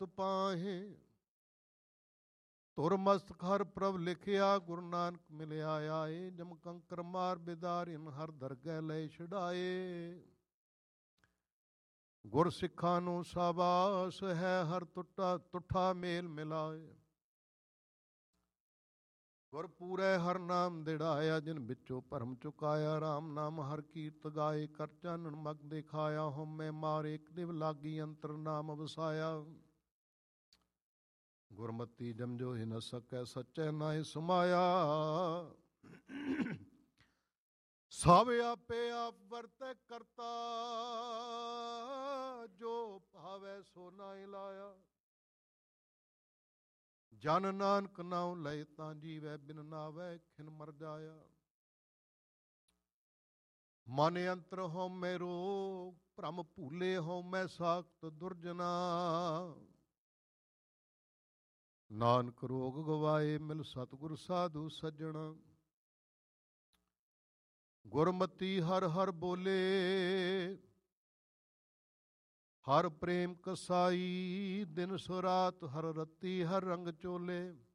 ਮੁਕਤ ਪਾਹੇ। ਤੁਰ ਮਸਤਕ ਹਰ ਪ੍ਰਭ ਲਿਖਿਆ, ਗੁਰੂ ਨਾਨਕ ਮਿਲਿਆ ਆਏ। ਜਮ ਕੰਕਰ ਮਾਰ ਬਿਦਾਰਿਨ, ਹਰ ਦਰਗਹਿ ਲੈ ਛਡਾਏ। ਗੁਰ ਸਿੱਖਾਂ ਨੂੰ ਸਾਬਾਸ ਹੈ, ਹਰ ਤੁਠਾ ਮੇਲ ਮਿਲਾਏ। ਗੁਰ ਪੂਰੈ ਹਰ ਨਾਮ ਦਿੜਾਇਆ, ਜਿਨ ਵਿੱਚੋਂ ਭਰਮ ਚੁਕਾਇਆ। ਰਾਮ ਨਾਮ ਹਰ ਕੀਰਤ ਗਾਏ, ਕਰ ਚਾਨਣ ਮਗ ਦਿਖਾਇਆ। ਹਉਮੈ ਮਾਰੇ ਇਕ ਦਿਵ ਲਾਗੀ, ਅੰਤਰ ਨਾਮ ਵਸਾਇਆ। ਗੁਰਮਤੀ ਜਮਜੋ ਹੀ ਨ ਸਕੈ, ਸਚੈ ਨਾਹਿ ਸਮਾਇਆ। ਸਭ ਆਪੇ ਆਪ ਵਰਤੈ ਕਰਤਾ, ਜੋ ਭਾਵੈ ਸੋ ਨਾਹਿ ਲਾਇਆ। ਜਨ ਨਾਨਕ ਨਾਉ ਲਏ, ਤਾਂ ਜੀਵੈ ਬਿਨ ਨਾਵੈ ਖਿਨ ਮਰ ਜਾਇਆ। ਮਨ ਅੰਤਰ ਹਉਮੈ ਰੋਗ, ਭ੍ਰਮ ਭੂਲੇ ਹਉਮੈ ਸਾਖਤ ਦੁਰਜਨਾ। ਨਾਨਕ ਰੋਗ ਗਵਾਏ, ਮਿਲ ਸਤਿਗੁਰ ਸਾਧੂ ਸੱਜਣਾ। ਗੁਰਮਤੀ ਹਰ ਹਰ ਬੋਲੇ, ਹਰ ਪ੍ਰੇਮ ਕਸਾਈ। ਦਿਨ ਸੋ ਰਾਤ ਹਰ ਰਤੀ, ਹਰ ਰੰਗ ਚੋਲੇ।